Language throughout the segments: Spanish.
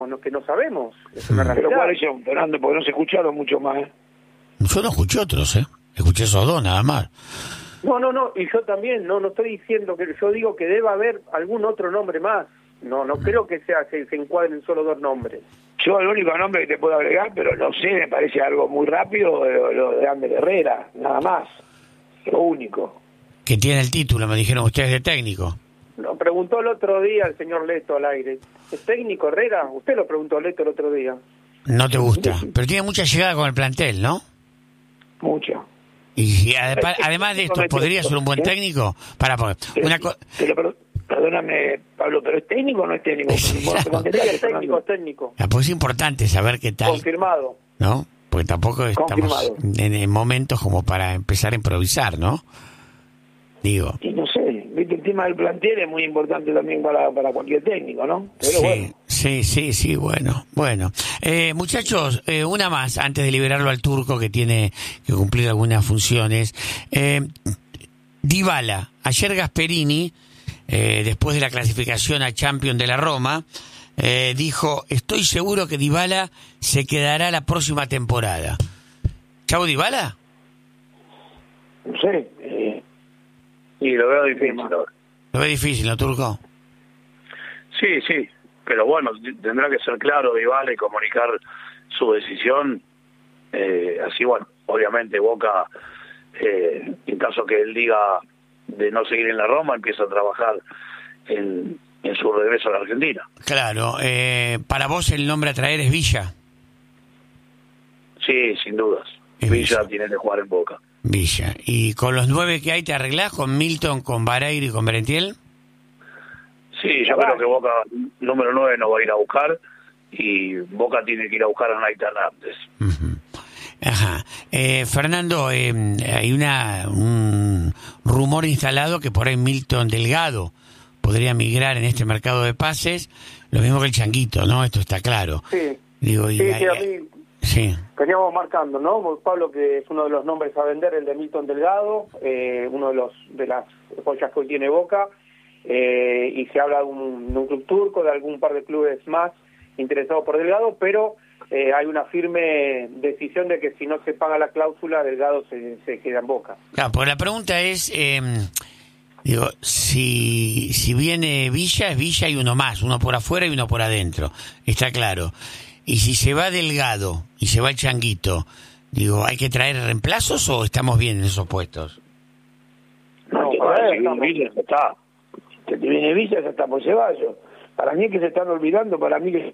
que no sabemos. Es una realidad. Pero ¿cuáles son, Fernando? Porque no se escucharon mucho más. Yo no escuché otros, escuché esos dos nada más. No, y yo también, no estoy diciendo que, yo digo que debe haber algún otro nombre más. No creo que se encuadren solo 2 nombres. Yo el único nombre que te puedo agregar, pero no sé, me parece algo muy rápido, lo de Ander Herrera, nada más. Lo único. Que tiene el título, me dijeron ustedes, de técnico. Lo preguntó el otro día el señor Leto al aire. ¿Es técnico Herrera? Usted lo preguntó a Leto el otro día. No te gusta, pero tiene mucha llegada con el plantel, ¿no? Mucho. Y además de esto, ¿podría ser un buen técnico? Perdóname, Pablo, ¿pero es técnico o no es técnico? Es técnico. Pues es importante saber qué tal. Confirmado. ¿No? Porque tampoco estamos en momentos como para empezar a improvisar, ¿no? Digo. Y no sé, viste, el tema del plantel es muy importante también para cualquier técnico, ¿no? Pero sí, bueno. Muchachos, una más, antes de liberarlo al Turco, que tiene que cumplir algunas funciones. Dybala, ayer Gasperini, después de la clasificación a Champions de la Roma, dijo, estoy seguro que Dybala se quedará la próxima temporada. ¿Chau Dybala? No sé. Y lo veo difícil. ¿Lo ve difícil, no, Turco? Sí, pero bueno, tendrá que ser claro Dybala y comunicar su decisión. Así, bueno, obviamente Boca, en caso que él diga de no seguir en la Roma, empieza a trabajar en su regreso a la Argentina. Claro, para vos el nombre a traer es Villa. Sí, sin dudas. Villa tiene que jugar en Boca. Villa. ¿Y con los 9 que hay te arreglás? ¿Con Milton, con Barreiro y con Merentiel? Sí, yo creo que Boca número 9 no va a ir a buscar y Boca tiene que ir a buscar a Naita Hernández. Uh-huh. Ajá. Fernando, hay un rumor instalado que por ahí Milton Delgado podría migrar en este mercado de pases, lo mismo que el Changuito, ¿no? Esto está claro. Sí. Digo, a mí sí. Veníamos marcando, ¿no? Pablo, que es uno de los nombres a vender, el de Milton Delgado, uno de las joyas que hoy tiene Boca, y se habla de un club turco, de algún par de clubes más interesados por Delgado, pero hay una firme decisión de que si no se paga la cláusula, Delgado se queda en Boca. Claro, pues la pregunta es, si viene Villa, es Villa y uno más, uno por afuera y uno por adentro, está claro. Y si se va Delgado y se va el Changuito, ¿hay que traer reemplazos o estamos bien en esos puestos? No, Villa ya está. Que te viene Villa ya está por Ceballos. Para mí es que se están olvidando, para mí que...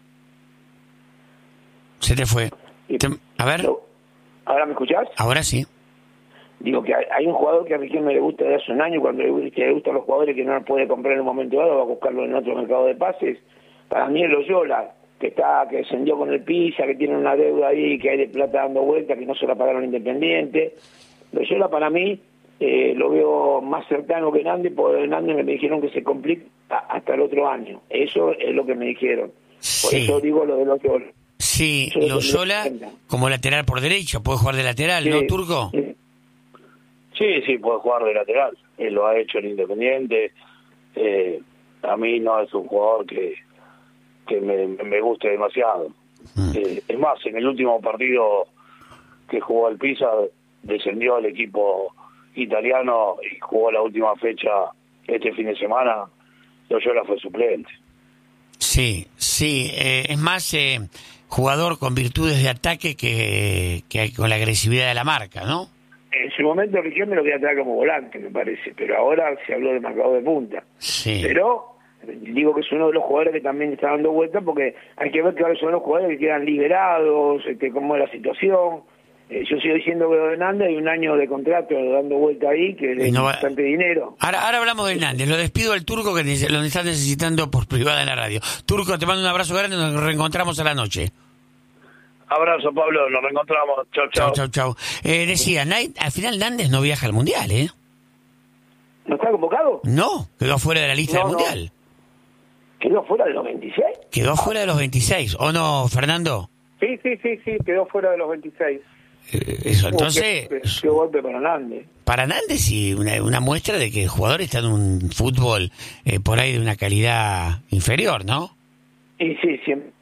Se te fue. A ver. ¿Ahora me escuchás? Ahora sí. Digo que hay un jugador que a Riquelme me le gusta desde hace un año, cuando le gustan los jugadores que no los puede comprar en un momento dado, va a buscarlo en otro mercado de pases. Para mí es Loyola, que descendió con el Pisa, que tiene una deuda ahí, que hay de plata dando vuelta, que no se la pagaron Independiente. Loyola para mí lo veo más cercano que Hernández, porque Hernández me dijeron que se complica hasta el otro año. Eso es lo que me dijeron. Por eso digo lo de Loyola. Sí, Loyola como lateral por derecha, puede jugar de lateral, ¿no, Turco? Sí, puede jugar de lateral. Él lo ha hecho en Independiente. A mí no es un jugador que me guste demasiado. Es más, en el último partido que jugó el Pisa, descendió el equipo italiano y jugó la última fecha este fin de semana. Loyola fue suplente. Sí, es más jugador con virtudes de ataque que con la agresividad de la marca, ¿no? En su momento Riquelme lo quería traer como volante, me parece, pero ahora se habló de marcador de punta. Sí. Pero digo que es uno de los jugadores que también está dando vuelta, porque hay que ver que ahora son los jugadores que quedan liberados, cómo es la situación. Yo sigo diciendo que de Hernández hay un año de contrato dando vuelta ahí, que es bastante dinero. Ahora hablamos de Hernández, lo despido al Turco que lo está necesitando por privada en la radio. Turco, te mando un abrazo grande, nos reencontramos a la noche. Abrazo, Pablo, nos reencontramos. Chau. Decía, al final Nández no viaja al Mundial, ¿eh? ¿No está convocado? No, quedó fuera de la lista del Mundial. ¿Quedó fuera de los 26? Quedó fuera de los 26, ¿o no, Fernando? Sí, quedó fuera de los 26. Eso, entonces... Qué golpe para Nández. Para Nández sí, una muestra de que el jugador está en un fútbol por ahí de una calidad inferior, ¿no? Y sí, siempre